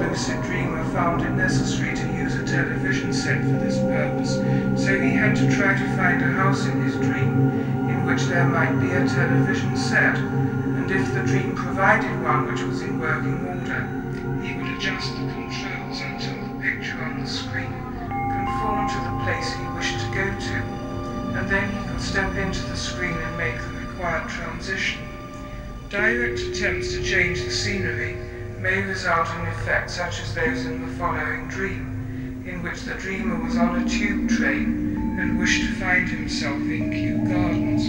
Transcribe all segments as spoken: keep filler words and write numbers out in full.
lucid dreamer found it necessary to use a television set for this purpose, so he had to try to find a house in his dream in which there might be a television set, and if the dream provided one which was in working order, he would adjust the controls until the picture on the screen conformed to the place he wished to go to, and then he could step into the screen and make the required transition. Direct attempts to change the scenery may result in effects such as those in the following dream, in which the dreamer was on a tube train and wished to find himself in Kew Gardens.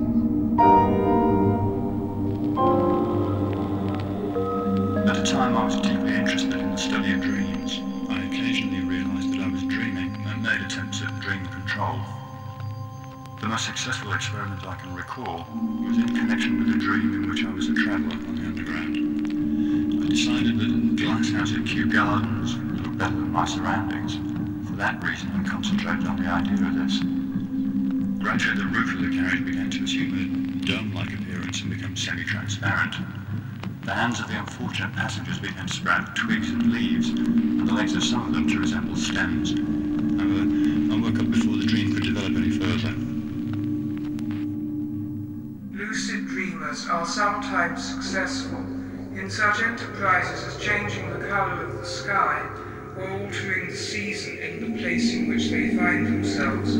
At a time I was deeply interested in the study of dreams, I occasionally realized that I was dreaming and made attempts at dream control. The most successful experiment I can recall was in connection with a dream in which I was a traveller on the Underground. I decided that the glasshouse at Kew Gardens looked better than my surroundings. For that reason, I concentrated on the idea of this. Gradually, the roof of the carriage began to assume a dome-like appearance and become semi-transparent. The hands of the unfortunate passengers began to sprout twigs and leaves, and the legs of some of them to resemble stems. However, I woke up before the dream could develop any further. Lucid dreamers are sometimes successful in such enterprises as changing the colour of the sky or altering the season in the place in which they find themselves.